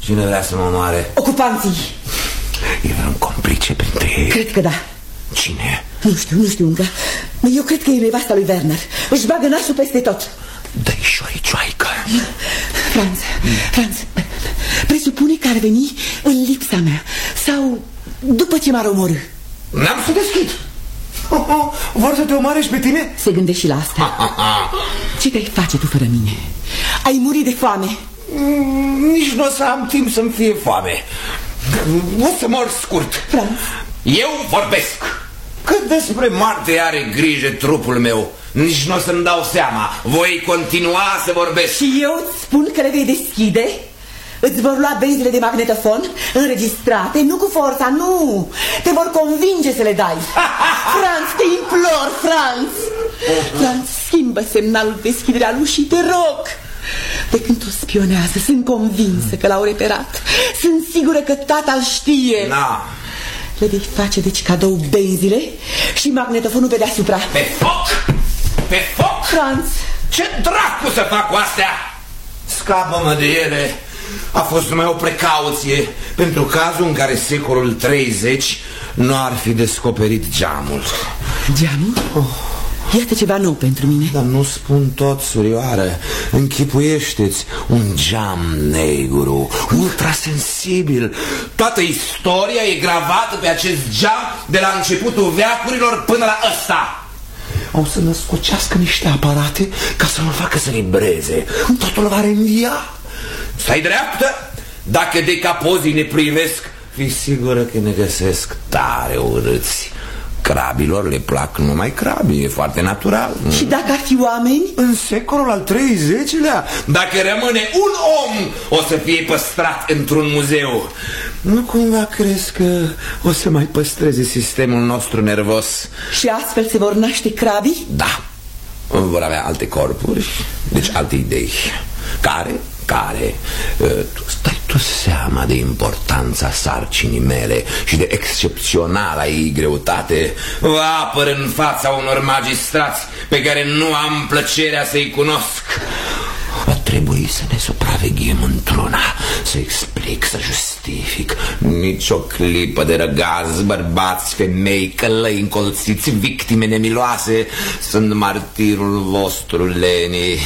Cine vrea să mă omoare? Ocupanții. E vreun complice printre ei? Cred că da. Cine? Nu știu încă. Eu cred că e nevasta lui Werner. Își bagă nasul peste tot. Dă-i șoricioaică. Franz, presupune că ar veni în lipsa mea sau după ce m-ar omorâ. N-am să deschid. Vor să te omoare pe tine? Se gândește și la asta. Ce te-ai face tu fără mine? Ai murit de foame. Nici nu o să am timp să-mi fie foame. O să mor scurt. Franz, eu vorbesc. Cât despre moarte are grijă trupul meu, nici nu o să-mi dau seama. Voi continua să vorbesc. Și eu îți spun că le vei deschide. Îți vor lua benzile de magnetofon înregistrate, nu cu forța, nu. Te vor convinge să le dai. Franz, te implor, Franz. Franz, schimbă semnalul de deschidere al ușii, te rog. De când o spionează, sunt convinsă că l-au reperat. Sunt sigură că tata îl știe. Na. Le vei face deci cadou benzile și magnetofonul pe deasupra. Pe foc! Pe foc! Franz, ce dracu să fac cu astea? Scapă-mă de ele. A fost numai o precauție pentru cazul în care secolul 30 nu ar fi descoperit geamul. Geamul? Iată ceva nou pentru mine. Dar nu spun tot, surioară. Închipuiește-ți un geam negru, ultrasensibil. Toată istoria e gravată pe acest geam de la începutul veacurilor până la ăsta. O să născocească niște aparate ca să mă facă să vibreze. Totul va reînvia. Stai dreaptă. Dacă decapozii ne privesc, fi sigură că ne găsesc tare urâți. Crabilor le plac numai crabii, e foarte natural. Și dacă ar fi oameni? În secolul al 30-lea, dacă rămâne un om, o să fie păstrat într-un muzeu. Nu cumva crezi că o să mai păstreze sistemul nostru nervos? Și astfel se vor naște crabii? Da. Vor avea alte corpuri, deci alte idei. Care stai tu seama de importanța sarcinii mele și de excepționala ei greutate. Vă apăr în fața unor magistrați pe care nu am plăcerea să-i cunosc. Va trebui să ne supraveghem într-una, să explic, să justific. Nici o clipă de răgaz, bărbați, femei, călăi încolțiți, victime nemiloase. Sunt martirul vostru, Leni.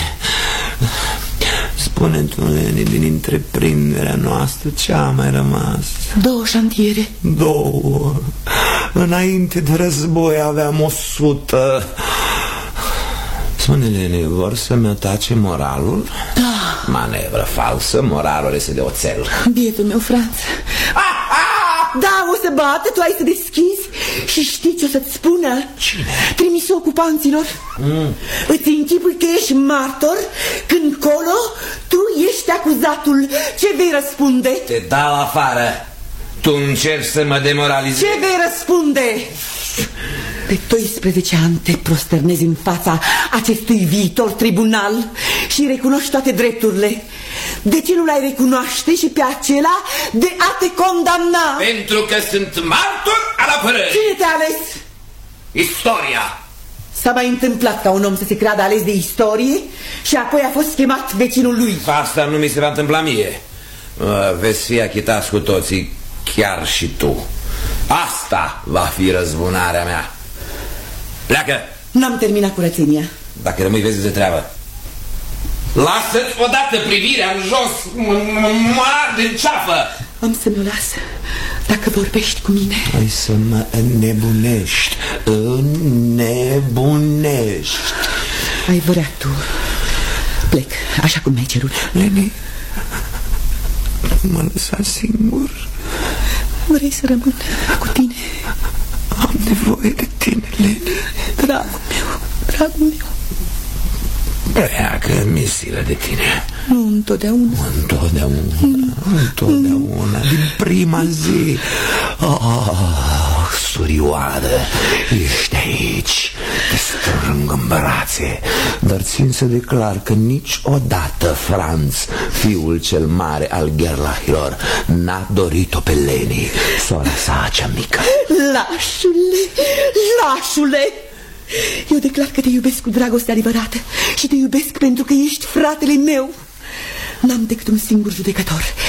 Spune tu, Leni, din întreprinderea noastră ce a mai rămas? 2 șantiere. 2. Înainte de război aveam 100. Spune, Leni, vor să-mi atace moralul? Da. Manevră falsă, moralul este de oțel. Bietul meu, Franz. Da, o să bată, tu ai să deschizi. Și știi ce o să-ți spună? Cine? Trimisul ocupanților. Îți închipui că ești martor când colo tu ești acuzatul. Ce vei răspunde? Te dau afară. Tu încerci să mă demoralizezi. Ce vei răspunde? Pe 12 ani te prosternezi în fața acestui viitor tribunal și recunoști toate drepturile. De ce nu l-ai recunoaște și pe acela de a te condamna? Pentru că sunt martor al apărării. Cine te-a ales? Istoria. S-a mai întâmplat ca un om să se creadă ales de istorie și apoi a fost chemat vecinul lui. Asta nu mi se va întâmpla mie. Veți fi achitați cu toții, chiar și tu. Asta va fi răzbunarea mea. Pleacă. N-am terminat curățenia. Dacă rămâi, vezi de treabă. Lasă-ți odată privirea în jos. Mă arde în ceafă. Am să mi-o las dacă vorbești cu mine. Hai să mă înnebunești. Înnebunești. Ai vrea tu. Plec, așa cum mi-ai cerut. Leni, mă lăsa singur. Vrei să rămân cu tine? Am nevoie de tine, Leni. Dragul meu, dragul meu. Pleacă, mi-e silă de tine. Nu întotdeauna. Întotdeauna, din prima zi. Surioară, ești aici. Te strâng în brațe. Dar țin să declar că niciodată Franz, fiul cel mare al Gerlachilor, n-a dorit-o pe Leni, sora sa cea mică. Lașule, eu declar că te iubesc cu dragoste adevărată și te iubesc pentru că ești fratele meu. N-am decât un singur judecător